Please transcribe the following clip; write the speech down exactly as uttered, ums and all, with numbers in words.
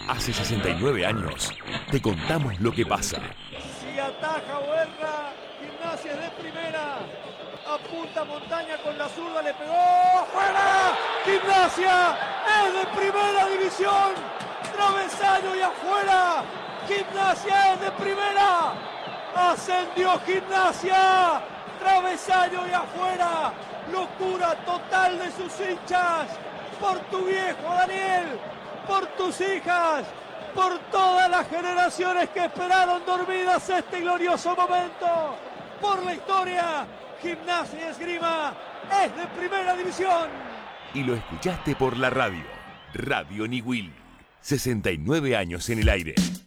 Hace sesenta y nueve años te contamos lo que pasa. Si ataja o erra, Gimnasia es de primera. Apunta Montaña con la zurda, le pegó. ¡Afuera! Gimnasia es de primera división. Travesaño y afuera. Gimnasia es de primera. Ascendió Gimnasia. Travesaño y afuera. Locura total de sus hinchas. Por tu viejo Daniel. Por tus hijas. Por todas las generaciones que esperaron dormidas este glorioso momento. Por la historia. Gimnasia y Esgrima es de primera división. Y lo escuchaste por la radio. Radio Niwil. sesenta y nueve años en el aire.